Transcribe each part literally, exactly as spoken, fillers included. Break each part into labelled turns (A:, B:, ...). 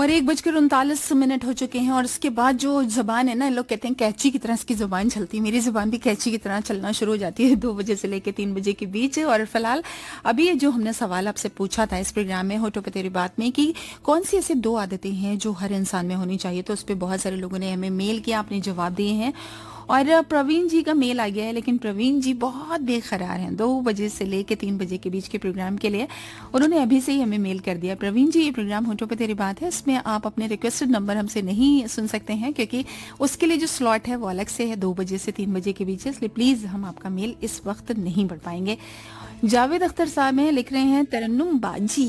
A: और एक बजकर उनतालीस मिनट हो चुके हैं और उसके बाद जो जबान है ना, लोग कहते हैं कैची की तरह इसकी जुबान चलती है। मेरी जुबान भी कैची की तरह चलना शुरू हो जाती है दो बजे से लेकर तीन बजे के बीच। और फिलहाल अभी जो हमने सवाल आपसे पूछा था इस प्रोग्राम में होठों पे तेरी बात में कि कौन सी ऐसी दो आदतें हैं जो हर इंसान में होनी चाहिए, तो उस पर बहुत सारे लोगों ने हमें मेल किया, अपने जवाब दिए हैं। और प्रवीण जी का मेल आ गया है, लेकिन प्रवीण जी बहुत बेकरार हैं दो बजे से लेके तीन बजे के बीच के प्रोग्राम के लिए। उन्होंने अभी से ही हमें मेल कर दिया। प्रवीण जी, ये प्रोग्राम होठों पे तेरी बात है, इसमें आप अपने रिक्वेस्टेड नंबर हमसे नहीं सुन सकते हैं क्योंकि उसके लिए जो स्लॉट है वो अलग से है, दो बजे से तीन बजे के बीच है, इसलिए प्लीज हम आपका मेल इस वक्त नहीं पढ़ पाएंगे। जावेद अख्तर साहब हैं, लिख रहे हैं तरन्नुम बाजी।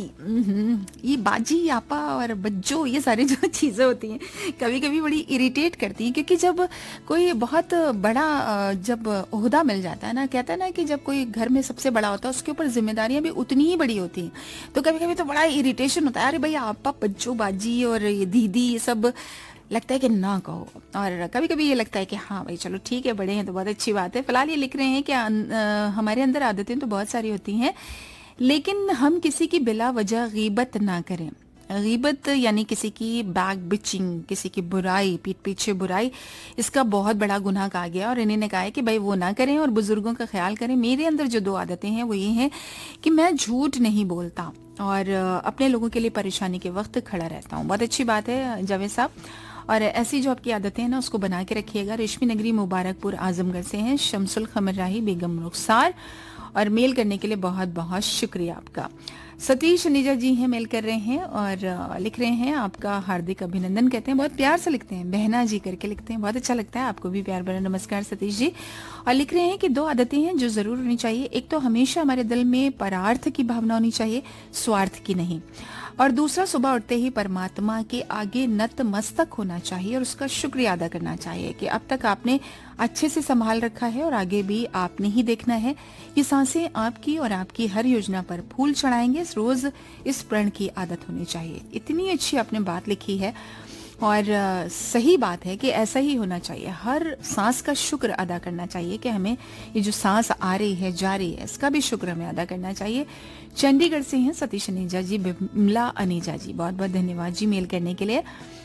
A: ये बाजी, आपा और बज्जो, ये सारी जो चीज़ें होती हैं कभी कभी बड़ी इरिटेट करती हैं, क्योंकि जब कोई बहुत बड़ा जब ओहदा मिल जाता है ना, कहता है ना कि जब कोई घर में सबसे बड़ा होता है उसके ऊपर जिम्मेदारियां भी उतनी ही बड़ी होती हैं, तो कभी कभी तो बड़ा इरिटेशन होता है, अरे भाई आपा बज्जो बाजी और ये दीदी, ये सब लगता है कि ना कहो। और कभी कभी ये लगता है कि हाँ भाई चलो ठीक है, बड़े हैं तो बहुत अच्छी बात है। फिलहाल ये लिख रहे हैं कि आ, आ, हमारे अंदर आदतें तो बहुत सारी होती हैं, लेकिन हम किसी की बिला वजह गीबत ना करें। गीबत यानी किसी की बैक बिचिंग, किसी की बुराई, पीठ पीछे बुराई, इसका बहुत बड़ा गुनाह कहा गया। और इन्हें ने कहा है कि भाई वो ना करें और बुजुर्गों का ख्याल करें। मेरे अंदर जो दो आदतें हैं वो ये हैं कि मैं झूठ नहीं बोलता और अपने लोगों के लिए परेशानी के वक्त खड़ा रहता हूँ। बहुत अच्छी बात है जावेद साहब, और ऐसी जो आपकी आदतें हैं ना उसको बना के रखिएगा। रेशमी नगरी मुबारकपुर आजमगढ़ से हैं शमसुल खमराही बेगम रुखसार, और मेल करने के लिए बहुत बहुत शुक्रिया आपका। सतीश निजा जी हैं, मेल कर रहे हैं और लिख रहे हैं आपका हार्दिक अभिनंदन, कहते हैं बहुत प्यार से लिखते हैं, बहना जी करके लिखते हैं, बहुत अच्छा लगता है। आपको भी प्यार भरा नमस्कार सतीश जी। और लिख रहे हैं कि दो आदतें हैं जो जरूर होनी चाहिए, एक तो हमेशा हमारे दिल में परार्थ की भावना होनी चाहिए, स्वार्थ की नहीं। और दूसरा, सुबह उठते ही परमात्मा के आगे नतमस्तक होना चाहिए और उसका शुक्रिया अदा करना चाहिए कि अब तक आपने अच्छे से संभाल रखा है और आगे भी आपने ही देखना है। ये सांसें आपकी और आपकी हर योजना पर फूल चढ़ाएंगे, रोज इस प्रण की आदत होनी चाहिए। इतनी अच्छी आपने बात लिखी है और सही बात है कि ऐसा ही होना चाहिए। हर सांस का शुक्र अदा करना चाहिए कि हमें ये जो सांस आ रही है जा रही है इसका भी शुक्र हमें अदा करना चाहिए। चंडीगढ़ से हैं सतीश अनीजा जी, बिमला अनीजा जी, बहुत बहुत धन्यवाद जी मेल करने के लिए।